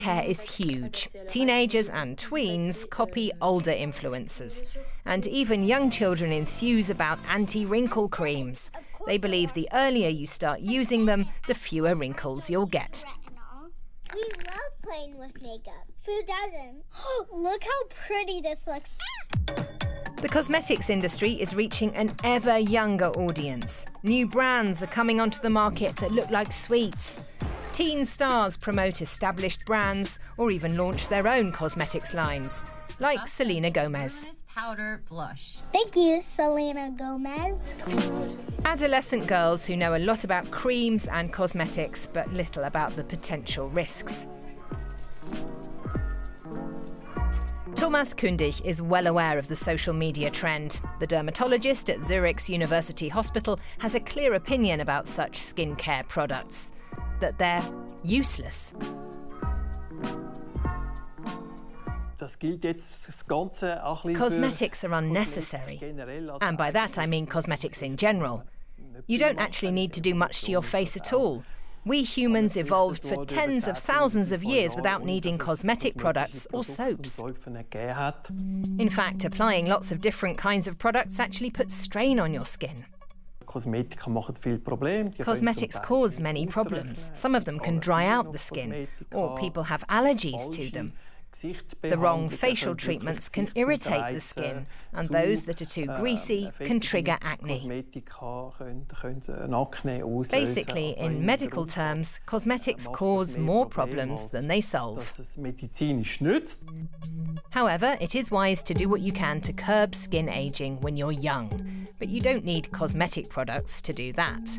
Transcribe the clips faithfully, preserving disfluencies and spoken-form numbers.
Hair is huge. Teenagers and tweens copy older influencers. And even young children enthuse about anti-wrinkle creams. They believe the earlier you start using them, the fewer wrinkles you'll get. We love playing with makeup. Who doesn't? Look how pretty this looks. The cosmetics industry is reaching an ever younger audience. New brands are coming onto the market that look like sweets. Teen stars promote established brands or even launch their own cosmetics lines, like Selena Gomez. Powder blush. Thank you, Selena Gomez. Adolescent girls who know a lot about creams and cosmetics, but little about the potential risks. Thomas Kündig is well aware of the social media trend. The dermatologist at Zurich's University Hospital has a clear opinion about such skincare products, that they're useless. Cosmetics are unnecessary, and by that I mean cosmetics in general. You don't actually need to do much to your face at all. We humans evolved for tens of thousands of years without needing cosmetic products or soaps. In fact, applying lots of different kinds of products actually puts strain on your skin. Cosmetics cause many problems. Some of them can dry out the skin, or people have allergies to them. The wrong facial treatments can irritate the skin, and those that are too greasy can trigger acne. Basically, in medical terms, cosmetics cause more problems than they solve. However, it is wise to do what you can to curb skin aging when you're young, but you don't need cosmetic products to do that.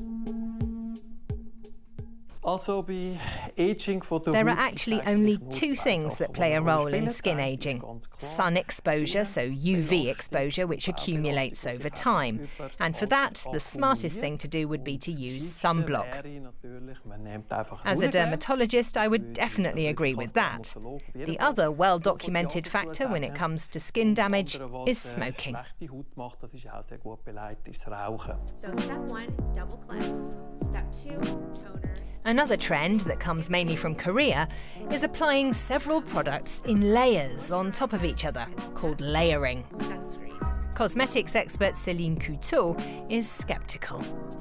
There are actually only two things that play a role in skin aging. Sun exposure, so U V exposure, which accumulates over time. And for that, the smartest thing to do would be to use sunblock. As a dermatologist, I would definitely agree with that. The other well-documented factor when it comes to skin damage is smoking. So step one, double cleanse. Step two, toner. Another trend that comes mainly from Korea is applying several products in layers on top of each other, called layering. Sunscreen. Cosmetics expert Céline Couteau is sceptical.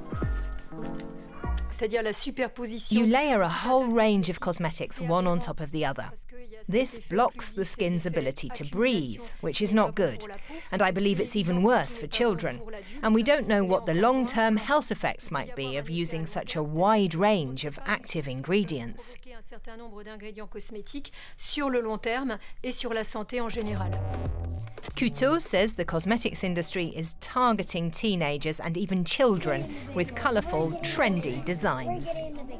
You layer a whole range of cosmetics one on top of the other. This blocks the skin's ability to breathe, which is not good, and I believe it's even worse for children. And we don't know what the long-term health effects might be of using such a wide range of active ingredients. Couteau says the cosmetics industry is targeting teenagers and even children with colourful, trendy designs.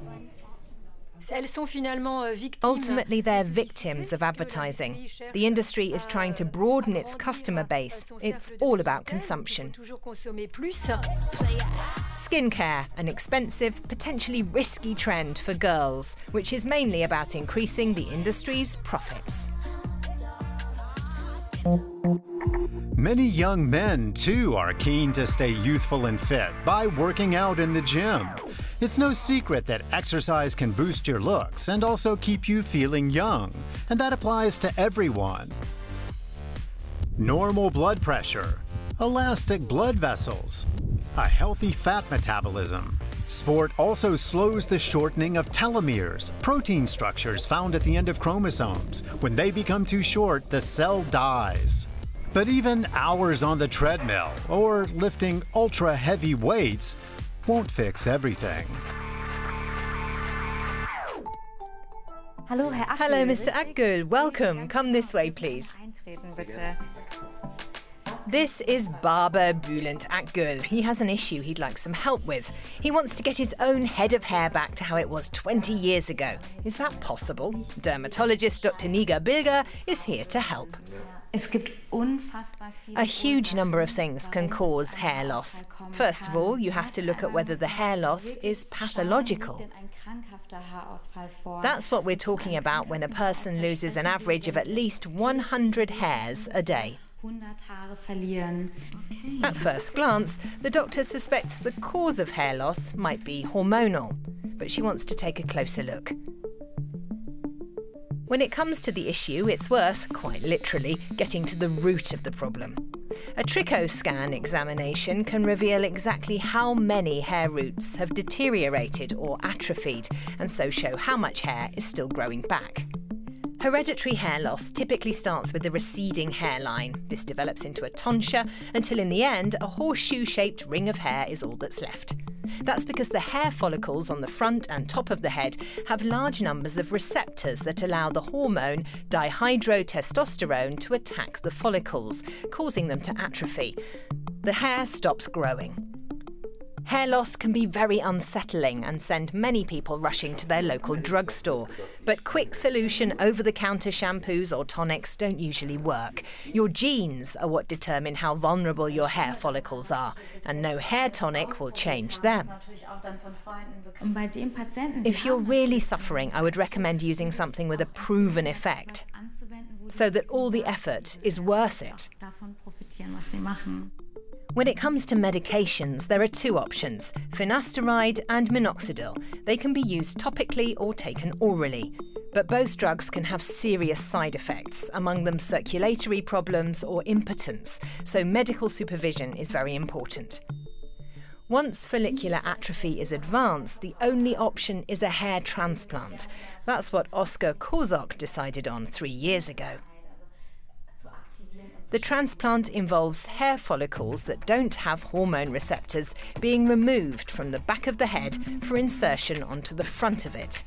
Ultimately, they're victims of advertising. The industry is trying to broaden its customer base. It's all about consumption. Skincare, an expensive, potentially risky trend for girls, which is mainly about increasing the industry's profits. Many young men, too, are keen to stay youthful and fit by working out in the gym. It's no secret that exercise can boost your looks and also keep you feeling young, and that applies to everyone. Normal blood pressure, elastic blood vessels, a healthy fat metabolism. Sport also slows the shortening of telomeres, protein structures found at the end of chromosomes. When they become too short, the cell dies. But even hours on the treadmill or lifting ultra-heavy weights won't fix everything. Hello, Mister Akgül. Welcome. Come this way, please. This is barber Bülent Akgül. He has an issue he'd like some help with. He wants to get his own head of hair back to how it was twenty years ago. Is that possible? Dermatologist Doctor Nigar Bilger is here to help. A huge number of things can cause hair loss. First of all, you have to look at whether the hair loss is pathological. That's what we're talking about when a person loses an average of at least one hundred hairs a day. At first glance, the doctor suspects the cause of hair loss might be hormonal, but she wants to take a closer look. When it comes to the issue, it's worth, quite literally, getting to the root of the problem. A trichoscan examination can reveal exactly how many hair roots have deteriorated or atrophied, and so show how much hair is still growing back. Hereditary hair loss typically starts with a receding hairline. This develops into a tonsure until in the end a horseshoe-shaped ring of hair is all that's left. That's because the hair follicles on the front and top of the head have large numbers of receptors that allow the hormone dihydrotestosterone to attack the follicles, causing them to atrophy. The hair stops growing. Hair loss can be very unsettling and send many people rushing to their local drugstore. But quick solution over-the-counter shampoos or tonics don't usually work. Your genes are what determine how vulnerable your hair follicles are, and no hair tonic will change them. If you're really suffering, I would recommend using something with a proven effect, so that all the effort is worth it. When it comes to medications, there are two options, finasteride and minoxidil. They can be used topically or taken orally. But both drugs can have serious side effects, among them circulatory problems or impotence, so medical supervision is very important. Once follicular atrophy is advanced, the only option is a hair transplant. That's what Oskar Kozok decided on three years ago. The transplant involves hair follicles that don't have hormone receptors being removed from the back of the head for insertion onto the front of it.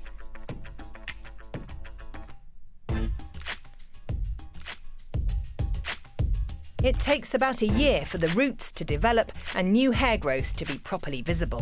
It takes about a year for the roots to develop and new hair growth to be properly visible.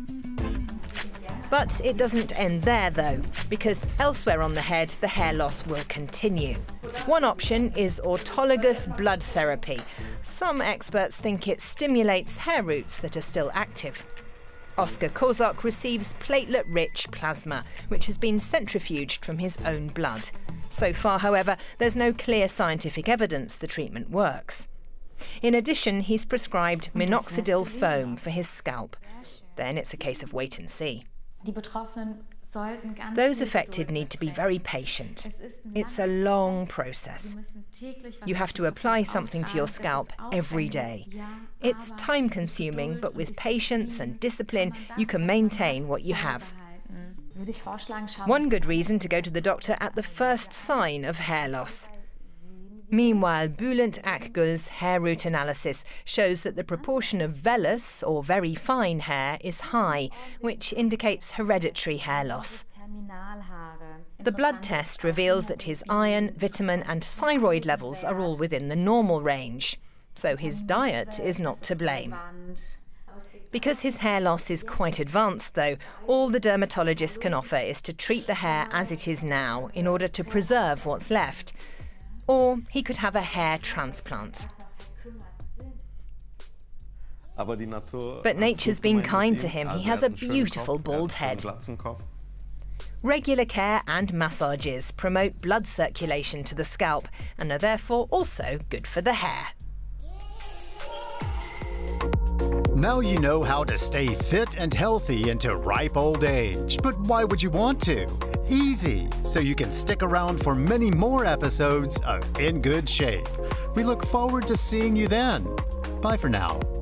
But it doesn't end there, though, because elsewhere on the head, the hair loss will continue. One option is autologous blood therapy. Some experts think it stimulates hair roots that are still active. Oskar Kozok receives platelet-rich plasma, which has been centrifuged from his own blood. So far, however, there's no clear scientific evidence the treatment works. In addition, he's prescribed minoxidil foam for his scalp. Then it's a case of wait and see. Those affected need to be very patient. It's a long process. You have to apply something to your scalp every day. It's time-consuming, but with patience and discipline, you can maintain what you have. One good reason to go to the doctor at the first sign of hair loss. Meanwhile, Bülent Akgül's hair root analysis shows that the proportion of vellus, or very fine hair, is high, which indicates hereditary hair loss. The blood test reveals that his iron, vitamin and thyroid levels are all within the normal range, so his diet is not to blame. Because his hair loss is quite advanced, though, all the dermatologist can offer is to treat the hair as it is now in order to preserve what's left. Or he could have a hair transplant. But nature's been kind to him. He has a beautiful bald head. Regular care and massages promote blood circulation to the scalp and are therefore also good for the hair. Now you know how to stay fit and healthy into ripe old age. But why would you want to? Easy, so you can stick around for many more episodes of In Good Shape. We look forward to seeing you then. Bye for now.